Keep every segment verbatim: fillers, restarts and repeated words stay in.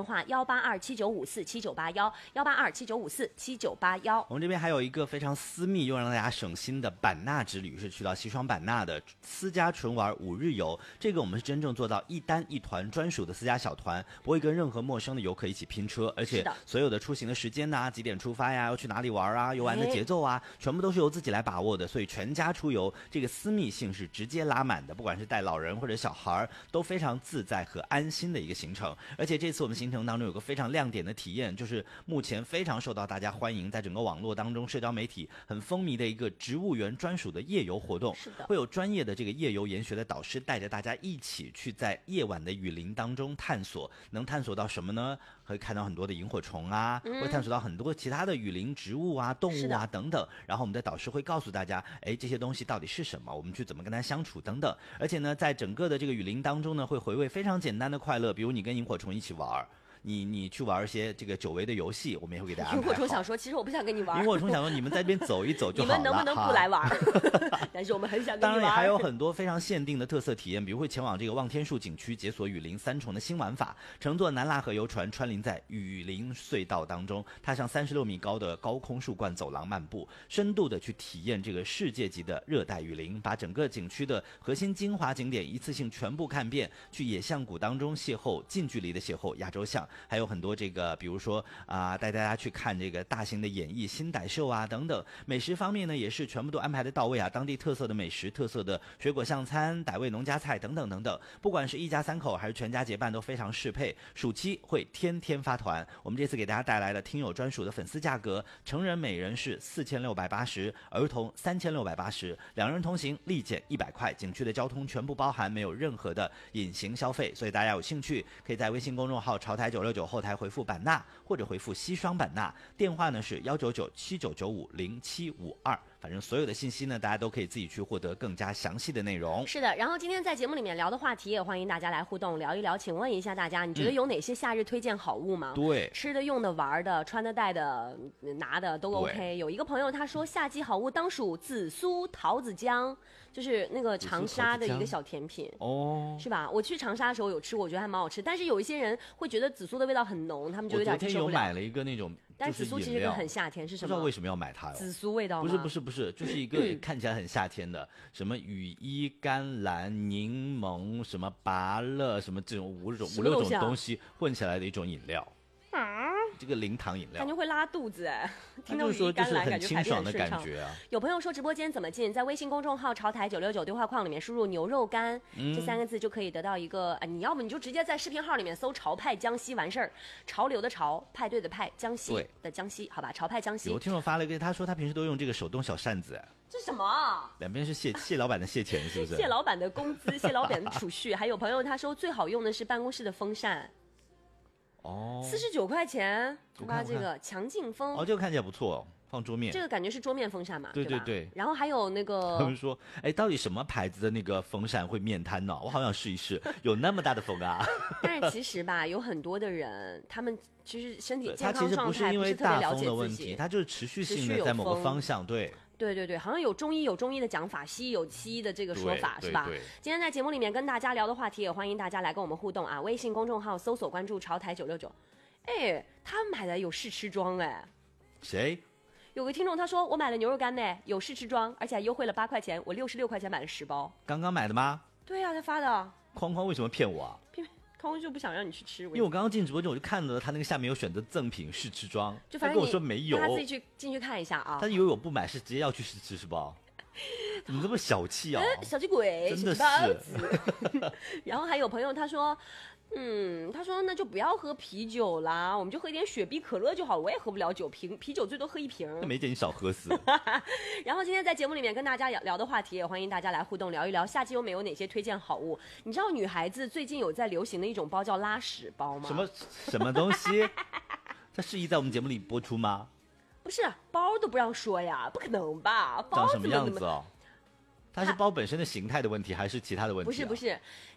话幺八二七九五四七九八幺幺八二七九五四七九八幺。 我们这边还有一个非常私密又让大家省心的版纳之旅，是去到西双版纳的私家纯玩五日游。这个我们是真正做到一单一团专属的私家小团，不会跟任何陌生的游客一起拼车，而且所有的出行的时间呐、几点出发呀，要去哪里玩啊，游玩的节奏啊，全部都是由自己来把握的。所以全家出游这个私密性是直接拉满的，不管是带老人或者小孩都非常自在和安心的一个行程。而且这次我们行程当中有个非常亮点的体验，就是目前非常受到大家欢迎，在整个网络当中社交媒体很风靡的一个植物园专属的夜游活动。 是的， 会有专业的这个夜游研学的导师带着大家一起去在夜晚的雨林当中探索，能探索到什么呢？会看到很多的萤火虫啊、嗯、会探索到很多其他的雨林植物啊、动物啊等等，然后我们的导师会告诉大家，哎，这些东西到底是什么，我们去怎么跟它相处等等。而且呢，在整个的这个雨林当中呢，会回味非常简单的快乐，比如你跟萤火虫一起玩，你你去玩一些这个久违的游戏，我们也会给大家安排好。 萤火虫想说，其实我不想跟你玩。 萤火虫想说，你们在这边走一走就好了。 你们能不能不来玩？但是我们很想跟你玩。 当然还有很多非常限定的特色体验，比如会前往这个望天树景区解锁雨林三重的新玩法，乘坐南拉河游船穿林在雨林隧道当中，踏上三十六米高的高空树冠走廊漫步，深度的去体验这个世界级的热带雨林，把整个景区的核心精华景点一次性全部看遍，去野象谷当中邂逅近距离的邂逅亚洲象，还有很多这个。个比如说啊、呃，带大家去看这个大型的演艺新傣秀啊等等。美食方面呢，也是全部都安排的到位啊，当地特色的美食、特色的水果象餐、傣味农家菜等等等等。不管是一家三口还是全家结伴，都非常适配。暑期会天天发团，我们这次给大家带来了听友专属的粉丝价格，成人每人是四千六百八十，儿童三千六百八十，两人同行立减一百块，景区的交通全部包含，没有任何的隐形消费。所以大家有兴趣，可以在微信公众号潮台九六九后台回复版纳或者回复西双版纳，电话呢是幺九九七九九五零七五二。反正所有的信息呢，大家都可以自己去获得更加详细的内容。 是的，然后今天在节目里面聊的话题，也欢迎大家来互动聊一聊。请问一下大家，你觉得有哪些夏日推荐好物吗？ 对、嗯， 吃的、用的、玩的、穿的、戴的、拿的都 OK。有一个朋友他说，夏季好物当属紫苏桃子姜，就是那个长沙的一个小甜品哦，是吧？我去长沙的时候有吃过，我觉得还蛮好吃。但是有一些人会觉得紫苏的味道很浓，他们就有点接受不了。 我昨天有买了一个那种。 但是紫苏其实很夏天，是什么？ 不知道为什么要买它哟？ 紫苏味道吗？ 不是不是不是，就是一个看起来很夏天的，什么羽衣甘蓝、柠檬、什么芭乐，什么这种五种五六种东西混起来的一种饮料。啊，这个零糖饮料感觉会拉肚子哎，听到羽衣甘蓝感觉清爽的感觉啊。 有朋友说直播间怎么进？在微信公众号潮台九六九对话框里面输入牛肉干、嗯、这三个字就可以得到一个、啊、你要么你就直接在视频号里面搜潮派江西完事儿，潮流的潮，派对的派，江西的江西，好吧，潮派江西。 有听众发了一个，他说他平时都用这个手动小扇子。 这什么啊？ 两边是谢谢老板的谢钱是不是？ 谢老板的工资，谢老板的储蓄。还有朋友他说最好用的是办公室的风扇。哦，四十九块钱，我把这个强劲风， 哦，这个看起来不错哦，放桌面。 这个感觉是桌面风扇嘛？ 对对对。 然后还有那个， 他们说，哎，到底什么牌子的那个风扇会面瘫呢？我好想试一试，有那么大的风啊！ 但是其实吧，有很多的人，他们其实身体健康状态不是因为大风的问题， 它就是持续性的在某个方向，对。 对对对，好像有中医有中医的讲法，西医有西医的这个说法，是吧？今天在节目里面跟大家聊的话题，也欢迎大家来跟我们互动啊！微信公众号搜索关注潮台九六九。哎，他买的有试吃装哎。 谁？ 有个听众他说我买了牛肉干呢，有试吃装，而且还优惠了八块钱，我六十六块钱买了十包。 刚刚买的吗？ 对啊，他发的。 框框为什么骗我啊？ 骗框框就不想让你去吃，因为我刚刚进直播间我就看到他那个下面有选择赠品试吃装， 就反正他跟我说没有， 他自己去进去看一下啊。 他以为我不买是直接要去试吃是吧？怎么这么小气啊？ 小气鬼， 真的是。然后还有朋友他说。嗯，他说那就不要喝啤酒啦，我们就喝一点雪碧可乐就好了。我也喝不了酒，瓶啤酒最多喝一瓶。 那没见你少喝死。 然后今天在节目里面跟大家聊的话题，也欢迎大家来互动聊一聊，夏季有没有哪些推荐好物？你知道女孩子最近有在流行的一种包叫拉屎包吗？ 什么什么东西？它适宜在我们节目里播出吗？ 不是，包都不让说呀，不可能吧？包长什么样子哦？它是包本身的形态的问题，还是其他的问题、啊？ 不是不是，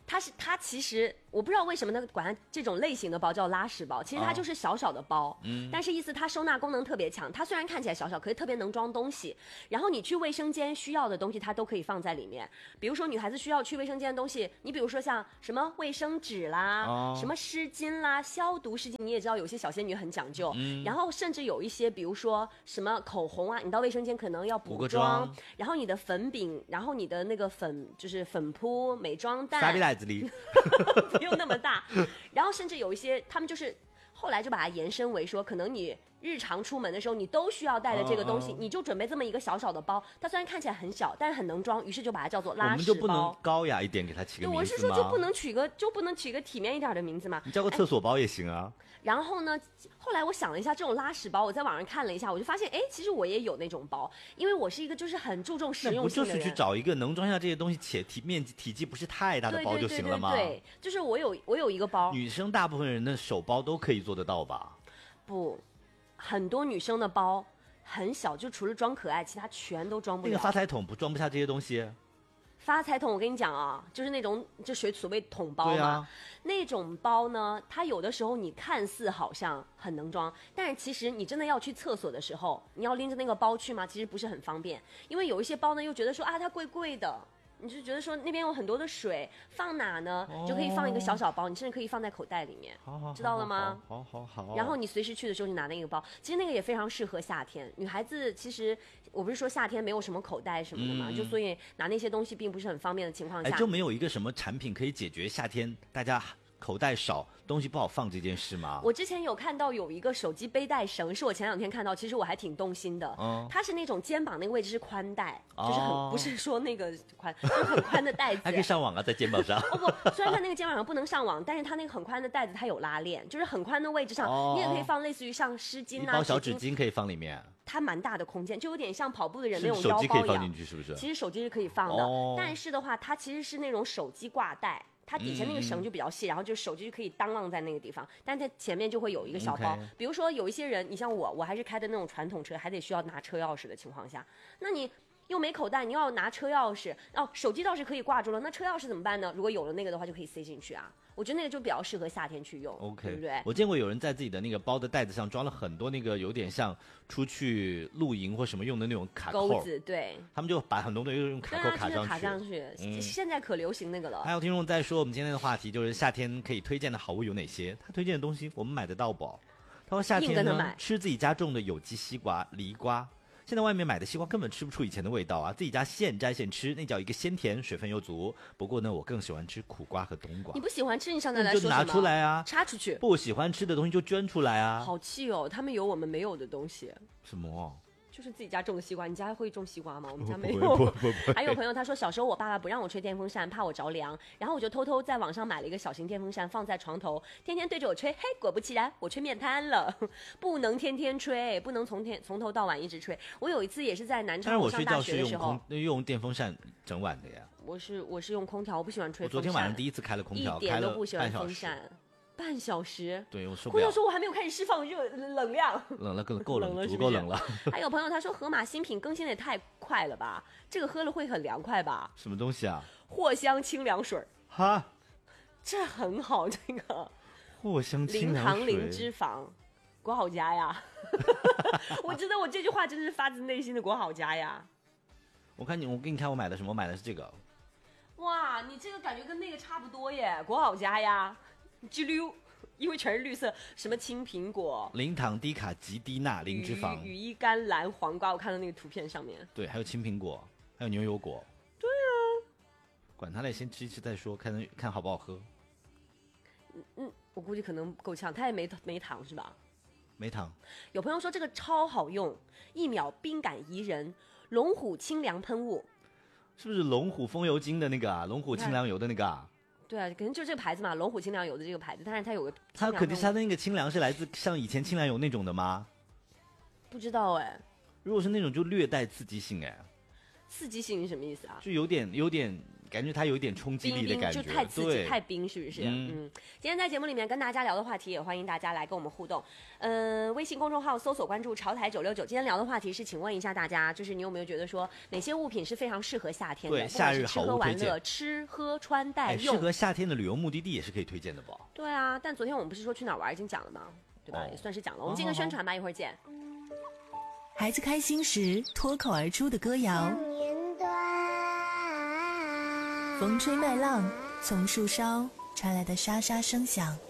它是它其实我不知道为什么它管它这种类型的包叫拉屎包，其实它就是小小的包，哦、嗯，但是意思它收纳功能特别强。它虽然看起来小小，可是特别能装东西。然后你去卫生间需要的东西，它都可以放在里面。比如说女孩子需要去卫生间的东西，你比如说像什么卫生纸啦，哦、什么湿巾啦，消毒湿巾，你也知道有些小仙女很讲究。嗯，然后甚至有一些，比如说什么口红啊，你到卫生间可能要补妆，然后你的粉饼，然后你的那个粉就是粉扑、美妆蛋。 撒袋子里不用那么大，然后甚至有一些他们就是后来就把它延伸为说，可能你日常出门的时候你都需要带的这个东西，哦哦你就准备这么一个小小的包，它虽然看起来很小，但是很能装，于是就把它叫做拉屎包。我们就不能高雅一点给它起个名字吗？ 对，我是说就不能取个就不能取个体面一点的名字吗？ 你叫个厕所包也行啊。 然后呢，后来我想了一下，这种拉屎包，我在网上看了一下，我就发现，哎，其实我也有那种包，因为我是一个就是很注重实用性的人。 那不就是去找一个能装下这些东西且体面积体积不是太大的包就行了吗？ 对对对对对，就是我有我有一个包。 女生大部分人的手包都可以做得到吧？ 不，很多女生的包很小，就除了装可爱，其他全都装不了。 那个发财桶不装不下这些东西。 发财桶，我跟你讲啊，就是那种就水所谓桶包嘛、 啊， 那种包呢，它有的时候你看似好像很能装，但是其实你真的要去厕所的时候，你要拎着那个包去吗？其实不是很方便，因为有一些包呢又觉得说啊它贵贵的。你就觉得说那边有很多的水，放哪呢？哦、就可以放一个小小包，你甚至可以放在口袋里面， 好好知道了吗？ 好好 好, 好。 然后你随时去的时候就拿那个包，其实那个也非常适合夏天。女孩子其实我不是说夏天没有什么口袋什么的嘛，嗯、就所以拿那些东西并不是很方便的情况下， 哎，就没有一个什么产品可以解决夏天大家口袋少东西不好放这件事吗？ 我之前有看到有一个手机背带绳，是我前两天看到，其实我还挺动心的。嗯、它是那种肩膀那个位置是宽带，哦、就是很不是说那个宽，就是很宽的带子。 还可以上网啊，在肩膀上。 哦不，虽然在那个肩膀上不能上网，但是它那个很宽的带子它有拉链，就是很宽的位置上，哦、你也可以放类似于像湿巾啊、 一包小纸巾可以放里面。 它蛮大的空间，就有点像跑步的人那种腰包一样。 手机可以放进去是不是？ 其实手机是可以放的，哦、但是的话，它其实是那种手机挂带。它底下那个绳就比较细，嗯、然后就手机就可以当啷在那个地方，但在前面就会有一个小包。Okay. 比如说有一些人，你像我，我还是开的那种传统车，还得需要拿车钥匙的情况下，那你又没口袋，你要拿车钥匙，哦，手机倒是可以挂住了，那车钥匙怎么办呢？如果有了那个的话，就可以塞进去啊。我觉得那个就比较适合夏天去用 ，OK， 对不对？ 我见过有人在自己的那个包的袋子上装了很多那个有点像出去露营或什么用的那种卡扣钩子，对， 他们就把很多东西用卡扣卡上去。 卡上去，嗯、现在可流行那个了。 还有听众在说我们今天的话题就是夏天可以推荐的好物有哪些？他推荐的东西我们买得到不？他说夏天呢吃自己家种的有机西瓜、梨瓜。现在外面买的西瓜根本吃不出以前的味道啊！自己家现摘现吃，那叫一个鲜甜，水分又足。不过呢，我更喜欢吃苦瓜和冬瓜。 你不喜欢吃，你上来来说什么？ 就拿出来啊， 插出去。 不喜欢吃的东西就捐出来啊！ 好气哦，他们有我们没有的东西。 什么？ 就是自己家种的西瓜，你家会种西瓜吗？我们家没有。还有朋友他说，小时候我爸爸不让我吹电风扇，怕我着凉，然后我就偷偷在网上买了一个小型电风扇，放在床头，天天对着我吹。嘿，果不其然，我吹面瘫了。不能天天吹，不能从天从头到晚一直吹。我有一次也是在南昌上大学的时候， 但是我睡觉是用用电风扇整晚的呀。 我是我是用空调，我不喜欢吹风扇。 我昨天晚上第一次开了空调， 一点都不喜欢风扇。半小时， 对我受不了。 空调说我还没有开始释放热能量， 冷了够够冷了， 足够冷了。 还有朋友他说盒马新品更新的也太快了吧，这个喝了会很凉快吧？ 什么东西啊？ 藿香清凉水。 哈， 这很好，这个藿香清凉水，零糖零脂肪，国好家呀！我觉得我这句话真是发自内心的国好家呀。 我看你，我给你看我买的什么？我买的是这个。 哇，你这个感觉跟那个差不多耶，国好家呀。鸡溜，因为全是绿色，什么青苹果、 零糖、低卡、极低钠、零脂肪、 羽衣甘蓝、黄瓜，我看到那个图片上面。 对，还有青苹果，还有牛油果。 对啊， 管它嘞，先吃一吃再说，看看好不好喝。 嗯嗯，我估计可能够呛，它也没没糖是吧？ 没糖。有朋友说这个超好用，一秒冰感宜人，龙虎清凉喷雾。 是不是龙虎风油精的那个啊？龙虎清凉油的那个啊？ 对啊，可能就是这个牌子嘛，龙虎清凉油的这个牌子，但是它有个它肯定是它的那个清凉是来自像以前清凉油那种的吗？ 不知道哎。 如果是那种就略带刺激性哎。 刺激性是什么意思啊？ 就有点有点感觉它有一点冲击力的感觉， 冰冰就太刺激太冰是不是？ 嗯, 嗯，今天在节目里面跟大家聊的话题，也欢迎大家来跟我们互动。嗯、呃，微信公众号搜索关注潮台九六九。今天聊的话题是，请问一下大家，就是你有没有觉得说哪些物品是非常适合夏天的？ 对，夏日好物推荐。 吃喝玩乐、吃喝穿戴用， 适合夏天的旅游目的地也是可以推荐的吧？对啊，但昨天我们不是说去哪儿玩已经讲了吗？对吧？哦、也算是讲了。我们进个宣传吧，一会儿见。 孩子开心时脱口而出的歌谣，风吹麦浪，从树梢传来的沙沙声响。